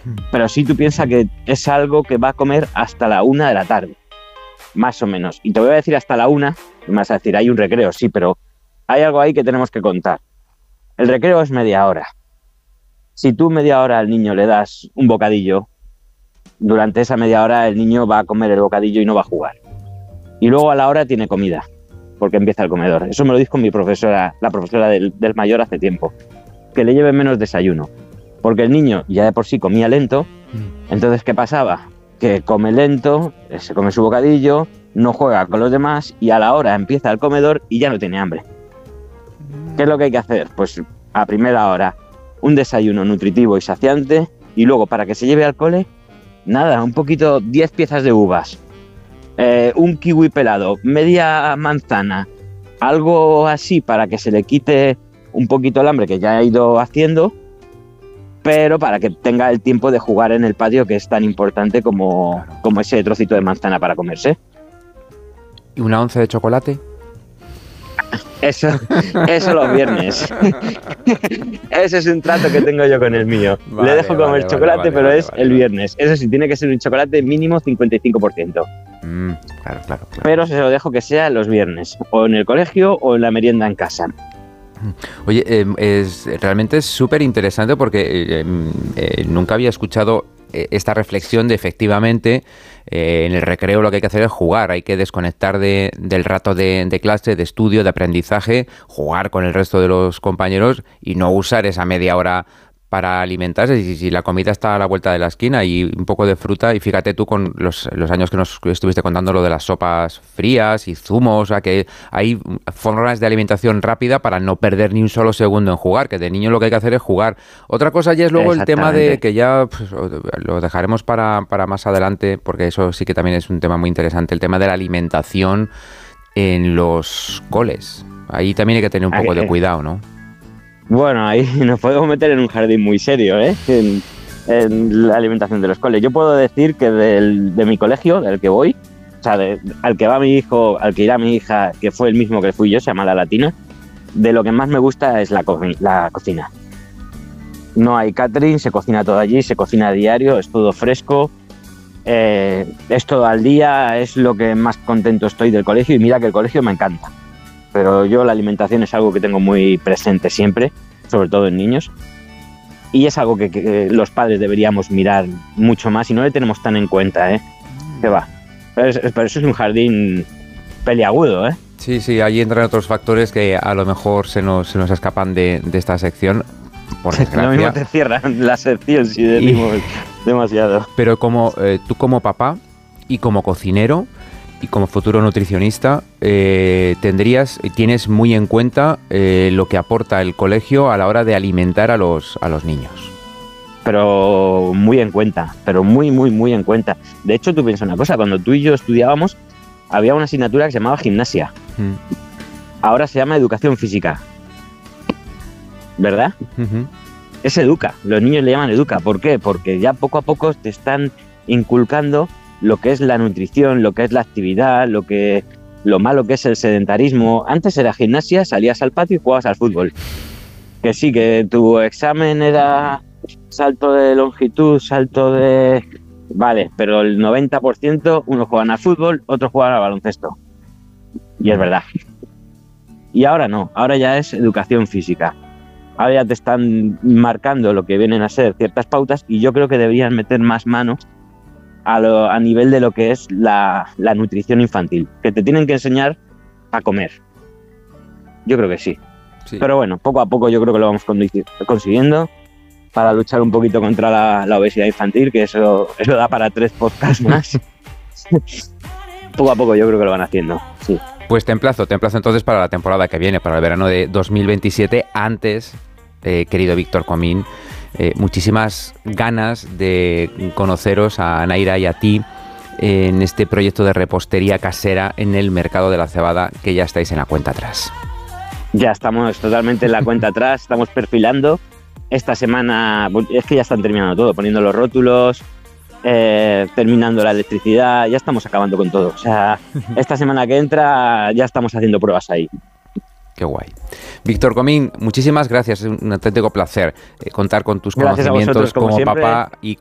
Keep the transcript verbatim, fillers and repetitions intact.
Pero sí tú piensas que es algo que va a comer hasta la una de la tarde, más o menos. Y te voy a decir hasta la una, y me vas a decir, hay un recreo, sí, pero hay algo ahí que tenemos que contar. El recreo es media hora. Si tú media hora al niño le das un bocadillo, durante esa media hora el niño va a comer el bocadillo y no va a jugar. Y luego a la hora tiene comida, porque empieza el comedor. Eso me lo dijo mi profesora, la profesora del, del mayor hace tiempo, que le lleve menos desayuno, porque el niño ya de por sí comía lento. Entonces, ¿qué pasaba? Que come lento, se come su bocadillo, no juega con los demás y a la hora empieza el comedor y ya no tiene hambre. ¿Qué es lo que hay que hacer? Pues a primera hora un desayuno nutritivo y saciante, y luego para que se lleve al cole, nada, un poquito, diez piezas de uvas, eh, un kiwi pelado, media manzana, algo así para que se le quite un poquito el hambre que ya ha ido haciendo, pero para que tenga el tiempo de jugar en el patio, que es tan importante como, como ese trocito de manzana para comerse. ¿Y una once de chocolate? Eso, eso los viernes. Ese es un trato que tengo yo con el mío. Vale, Le dejo comer vale, chocolate, vale, pero vale, es vale, el vale. viernes. Eso sí, tiene que ser un chocolate mínimo cincuenta y cinco por ciento. Mm, claro, claro, claro. Pero se lo dejo que sea los viernes, o en el colegio o en la merienda en casa. Oye, eh, es, realmente es súper interesante porque eh, eh, nunca había escuchado eh, esta reflexión de efectivamente eh, en el recreo lo que hay que hacer es jugar, hay que desconectar de, del rato de, de clase, de estudio, de aprendizaje, jugar con el resto de los compañeros y no usar esa media hora para alimentarse. Si, si la comida está a la vuelta de la esquina y un poco de fruta, y fíjate tú con los, los años que nos estuviste contando lo de las sopas frías y zumos, o sea que hay formas de alimentación rápida para no perder ni un solo segundo en jugar, que de niño lo que hay que hacer es jugar. Otra cosa ya es luego el tema de que ya pues, lo dejaremos para, para más adelante, porque eso sí que también es un tema muy interesante, el tema de la alimentación en los coles. Ahí también hay que tener un poco de cuidado, ¿no? Bueno, ahí nos podemos meter en un jardín muy serio, ¿eh? En, en la alimentación de los coles. Yo puedo decir que del, de mi colegio, del que voy, o sea, de, al que va mi hijo, al que irá mi hija, que fue el mismo que fui yo, se llama La Latina, de lo que más me gusta es la, co- la cocina. No hay catering, se cocina todo allí, se cocina a diario, es todo fresco, eh, es todo al día, es lo que más contento estoy del colegio, y mira que el colegio me encanta. Pero yo la alimentación es algo que tengo muy presente siempre, sobre todo en niños, y es algo que, que los padres deberíamos mirar mucho más y no le tenemos tan en cuenta, ¿eh? Que va. Pero, es, pero eso es un jardín peliagudo, ¿eh? Sí, sí, ahí entran otros factores que a lo mejor se nos, se nos escapan de, de esta sección, por desgracia. Lo mismo te cierran la sección si decimos y... demasiado. Pero como eh, tú como papá y como cocinero y como futuro nutricionista, eh, tendrías, tienes muy en cuenta eh, lo que aporta el colegio a la hora de alimentar a los, a los niños. Pero muy en cuenta, pero muy, muy, muy en cuenta. De hecho, tú piensas una cosa, cuando tú y yo estudiábamos, había una asignatura que se llamaba gimnasia. Mm. Ahora se llama educación física. ¿Verdad? Uh-huh. Es educa, los niños le llaman educa. ¿Por qué? Porque ya poco a poco te están inculcando lo que es la nutrición, lo que es la actividad, lo que lo malo que es el sedentarismo. Antes era gimnasia, salías al patio y jugabas al fútbol. Que sí, que tu examen era salto de longitud, salto de... Vale, pero el noventa por ciento unos juegan al fútbol, otros juegan al baloncesto. Y es verdad. Y ahora no, ahora ya es educación física. Ahora ya te están marcando lo que vienen a ser ciertas pautas, y yo creo que deberían meter más mano a, lo, a nivel de lo que es la, la nutrición infantil, que te tienen que enseñar a comer. Yo creo que sí. sí. Pero bueno, poco a poco yo creo que lo vamos consiguiendo para luchar un poquito contra la, la obesidad infantil, que eso, eso da para tres podcasts más. Poco a poco yo creo que lo van haciendo, sí. Pues te emplazo, te emplazo entonces para la temporada que viene, para el verano de dos mil veintisiete. Antes, eh, querido Víctor Comín, eh, muchísimas ganas de conoceros a Naira y a ti en este proyecto de repostería casera en el mercado de la cebada, que ya estáis en la cuenta atrás. Ya estamos totalmente en la cuenta atrás, estamos perfilando. Esta semana, es que ya están terminando todo, poniendo los rótulos, eh, terminando la electricidad, ya estamos acabando con todo. O sea, esta semana que entra ya estamos haciendo pruebas ahí. Qué guay. Víctor Comín, muchísimas gracias, es un auténtico placer eh, contar con tus gracias conocimientos vosotros, como, como siempre. papá y